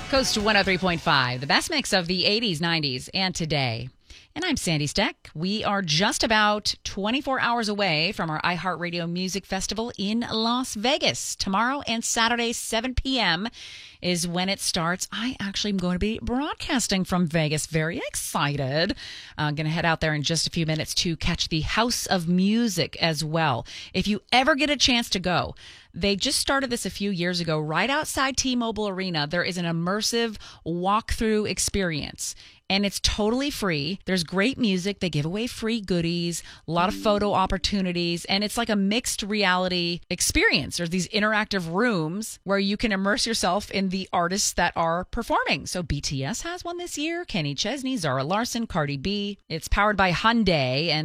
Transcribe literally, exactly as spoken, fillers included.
Coast one oh three point five, the best mix of the eighties, nineties, and today. And I'm Sandy Steck. We are just about twenty-four hours away from our iHeartRadio Music Festival in Las Vegas. Tomorrow and Saturday, seven p.m. is when it starts. I actually am going to be broadcasting from Vegas. Very excited. I'm going to head out there in just a few minutes to catch the House of Music as well. If you ever get a chance to go, they just started this a few years ago. Right outside T-Mobile Arena, there is an immersive walkthrough experience. And it's totally free. There's great music. They give away free goodies, a lot of photo opportunities, and it's like a mixed reality experience. There's these interactive rooms where you can immerse yourself in the artists that are performing. So B T S has one this year, Kenny Chesney, Zara Larsson, Cardi B. It's powered by Hyundai, and